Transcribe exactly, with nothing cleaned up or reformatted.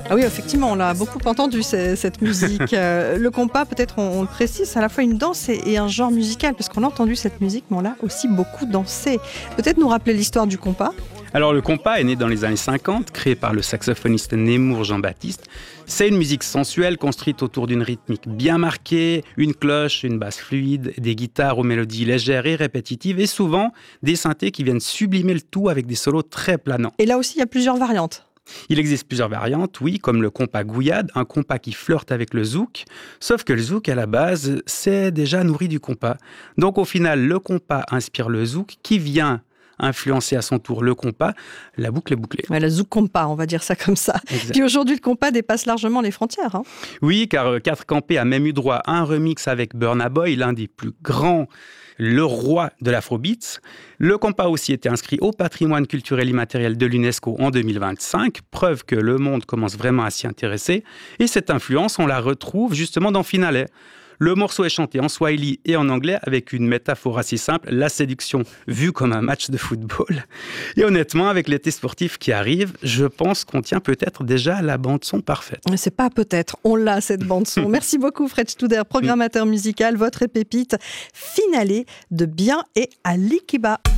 Ah oui, effectivement, on l'a beaucoup entendu, cette musique. Euh, le compas, peut-être on, on le précise, c'est à la fois une danse et, et un genre musical, parce qu'on a entendu cette musique, mais on l'a aussi beaucoup dansé. Peut-être nous rappeler l'histoire du compas ? Alors le compas est né dans les années cinquante, créé par le saxophoniste Nemours Jean-Baptiste. C'est une musique sensuelle construite autour d'une rythmique bien marquée, une cloche, une basse fluide, des guitares aux mélodies légères et répétitives et souvent des synthés qui viennent sublimer le tout avec des solos très planants. Et là aussi, il y a plusieurs variantes. Il existe plusieurs variantes, oui, comme le compas gouillade, un compas qui flirte avec le zouk, sauf que le zouk, à la base, c'est déjà nourri du compas. Donc au final, le compas inspire le zouk qui vient influencer à son tour le compas, la boucle est bouclée. Ouais, le zouk compas, on va dire ça comme ça. Exact. Puis aujourd'hui, le compas dépasse largement les frontières. Hein. Oui, car Quatre Campés a même eu droit à un remix avec Burna Boy, l'un des plus grands, le roi de l'afrobeat. Le compas a aussi été inscrit au patrimoine culturel immatériel de l'UNESCO en deux mille vingt-cinq, preuve que le monde commence vraiment à s'y intéresser. Et cette influence, on la retrouve justement dans Finale. Le morceau est chanté en swahili et en anglais avec une métaphore assez simple, la séduction vue comme un match de football. Et honnêtement, avec l'été sportif qui arrive, je pense qu'on tient peut-être déjà la bande-son parfaite. C'est pas peut-être, on l'a cette bande-son. Merci beaucoup Fred Studer, programmateur musical, votre pépite Finale de Bien et Ali Kiba.